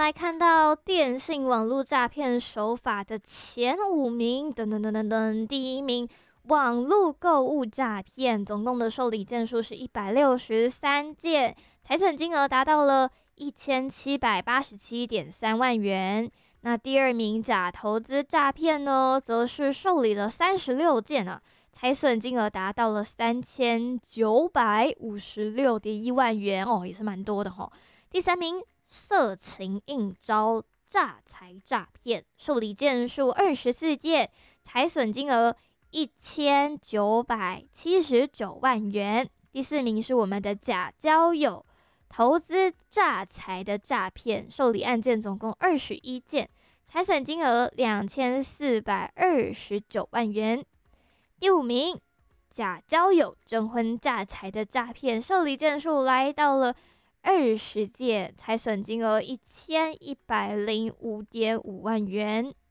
来看到电信网络诈骗手法的前5名，噔噔噔噔噔，第一名网络购物诈骗，总共的受理件数是163件，财产金额达到了1787.3万元。那第二名假投资诈骗呢，则是受理了36件啊，财损金额达到了3956.1万元哦，也是蛮多的哈。第三名色情应招诈财诈骗，受理件数24件，财损金额1979万元。第四名是我们的假交友投资诈财的诈骗，受理案件总共21件，财损金额2429万元。第五名假交友征婚诈财的诈骗，受理件数来到了20件，财损金额1105.5万元。